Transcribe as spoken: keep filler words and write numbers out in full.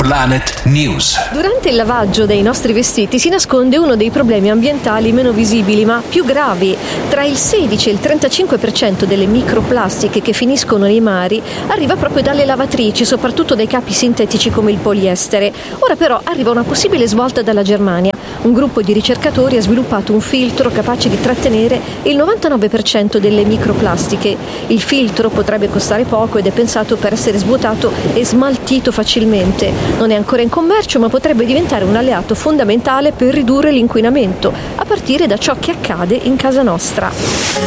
Planet News. Durante il lavaggio dei nostri vestiti si nasconde uno dei problemi ambientali meno visibili ma più gravi. Tra il sedici e il trentacinque per cento delle microplastiche che finiscono nei mari arriva proprio dalle lavatrici, soprattutto dai capi sintetici come il poliestere. Ora però arriva una possibile svolta dalla Germania. Un gruppo di ricercatori ha sviluppato un filtro capace di trattenere il novantanove per cento delle microplastiche. Il filtro potrebbe costare poco ed è pensato per essere svuotato e smaltito facilmente. Non è ancora in commercio, ma potrebbe diventare un alleato fondamentale per ridurre l'inquinamento, a partire da ciò che accade in casa nostra.